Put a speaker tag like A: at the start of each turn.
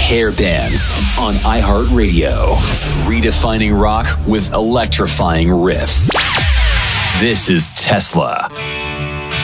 A: Hair Bands on iHeartRadio. Redefining rock with electrifying riffs. This is Tesla.